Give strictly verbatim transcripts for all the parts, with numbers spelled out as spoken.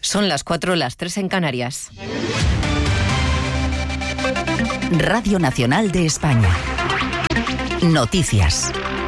Son las cuatro, las tres en Canarias. Radio Nacional de España. Noticias.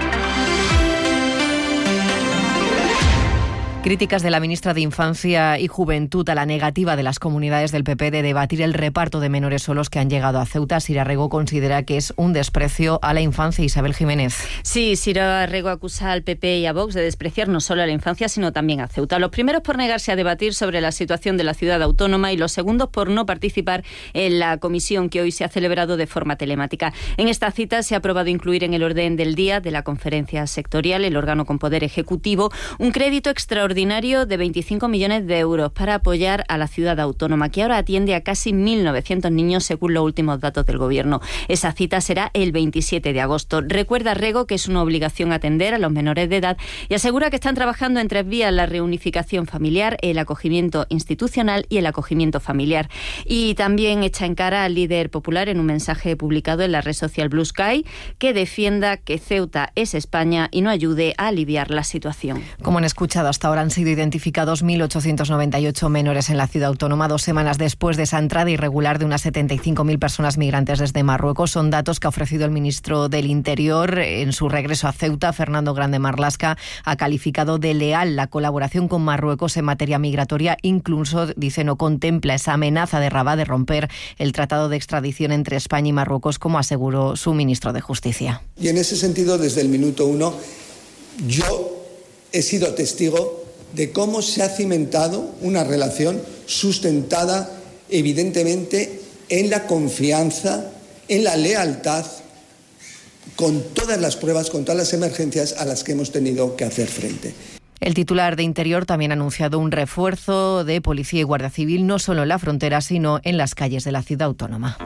Críticas de la ministra de Infancia y Juventud a la negativa de las comunidades del P P de debatir el reparto de menores solos que han llegado a Ceuta. Sira Rego considera que es un desprecio a la infancia. Isabel Jiménez. Sí, Sira Rego acusa al P P y a Vox de despreciar no solo a la infancia, sino también a Ceuta. Los primeros por negarse a debatir sobre la situación de la ciudad autónoma y los segundos por no participar en la comisión que hoy se ha celebrado de forma telemática. En esta cita se ha aprobado incluir en el orden del día de la conferencia sectorial, el órgano con poder ejecutivo, un crédito extraordinario de veinticinco millones de euros para apoyar a la ciudad autónoma, que ahora atiende a casi mil novecientos niños según los últimos datos del Gobierno. Esa cita será el veintisiete de agosto. Recuerda Rego que es una obligación atender a los menores de edad y asegura que están trabajando en tres vías: la reunificación familiar, el acogimiento institucional y el acogimiento familiar. Y también echa en cara al líder popular en un mensaje publicado en la red social Blue Sky, que defienda que Ceuta es España y no ayude a aliviar la situación. Como han escuchado hasta ahora, han sido identificados mil ochocientos noventa y ocho menores en la ciudad autónoma, dos semanas después de esa entrada irregular de unas setenta y cinco mil personas migrantes desde Marruecos. Son datos que ha ofrecido el ministro del Interior en su regreso a Ceuta. Fernando Grande Marlaska ha calificado de leal la colaboración con Marruecos en materia migratoria. Incluso, dice, no contempla esa amenaza de Rabat de romper el tratado de extradición entre España y Marruecos, como aseguró su ministro de Justicia. Y en ese sentido, desde el minuto uno, yo he sido testigo de cómo se ha cimentado una relación sustentada evidentemente en la confianza, en la lealtad, con todas las pruebas, con todas las emergencias a las que hemos tenido que hacer frente. El titular de Interior también ha anunciado un refuerzo de policía y guardia civil, no solo en la frontera, sino en las calles de la ciudad autónoma.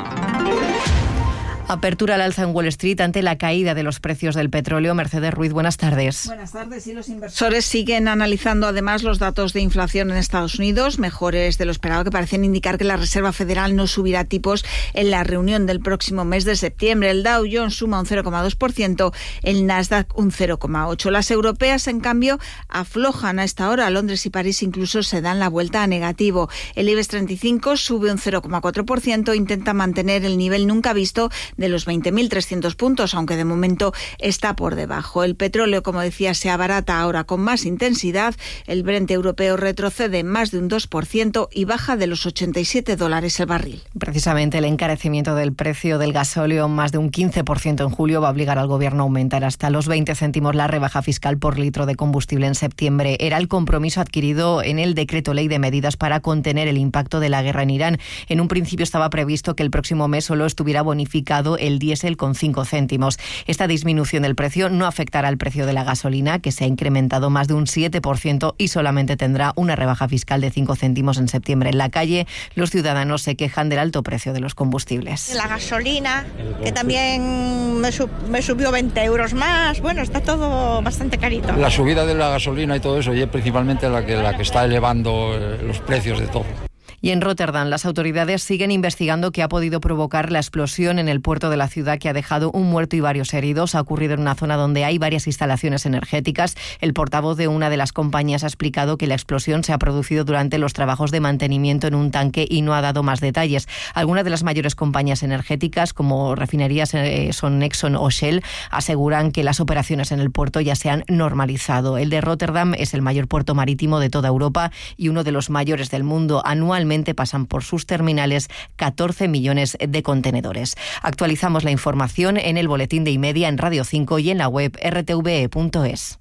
Apertura al alza en Wall Street ante la caída de los precios del petróleo. Mercedes Ruiz, buenas tardes. Buenas tardes. Y los inversores siguen analizando además los datos de inflación en Estados Unidos, mejores de lo esperado, que parecen indicar que la Reserva Federal no subirá tipos en la reunión del próximo mes de septiembre. El Dow Jones suma un cero coma dos por ciento, el Nasdaq un cero coma ocho por ciento. Las europeas, en cambio, aflojan a esta hora. Londres y París incluso se dan la vuelta a negativo. El IBEX treinta y cinco sube un cero coma cuatro por ciento, intenta mantener el nivel nunca visto de los veinte mil trescientos puntos, aunque de momento está por debajo. El petróleo, como decía, se abarata ahora con más intensidad. El Brent europeo retrocede más de un dos por ciento y baja de los ochenta y siete dólares el barril. Precisamente el encarecimiento del precio del gasóleo, más de un quince por ciento en julio, va a obligar al Gobierno a aumentar hasta los veinte céntimos la rebaja fiscal por litro de combustible en septiembre. Era el compromiso adquirido en el Decreto Ley de Medidas para contener el impacto de la guerra en Irán. En un principio estaba previsto que el próximo mes solo estuviera bonificado el diésel con cinco céntimos. Esta disminución del precio no afectará al precio de la gasolina, que se ha incrementado más de un siete por ciento y solamente tendrá una rebaja fiscal de cinco céntimos en septiembre. En la calle, los ciudadanos se quejan del alto precio de los combustibles. La gasolina, que también me, sub, me subió veinte euros más. Bueno, está todo bastante carito. La subida de la gasolina y todo eso, y es principalmente la que, la que está elevando los precios de todo. Y en Rotterdam, las autoridades siguen investigando qué ha podido provocar la explosión en el puerto de la ciudad, que ha dejado un muerto y varios heridos. Ha ocurrido en una zona donde hay varias instalaciones energéticas. El portavoz de una de las compañías ha explicado que la explosión se ha producido durante los trabajos de mantenimiento en un tanque y no ha dado más detalles. Algunas de las mayores compañías energéticas, como refinerías eh, son Exxon o Shell, aseguran que las operaciones en el puerto ya se han normalizado. El de Rotterdam es el mayor puerto marítimo de toda Europa y uno de los mayores del mundo. Anualmente pasan por sus terminales catorce millones de contenedores. Actualizamos la información en el boletín de Imedia, en Radio cinco y en la web r t v e punto es.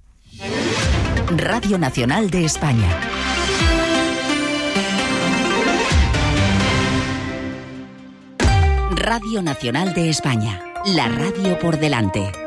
Radio Nacional de España. Radio Nacional de España. La radio por delante.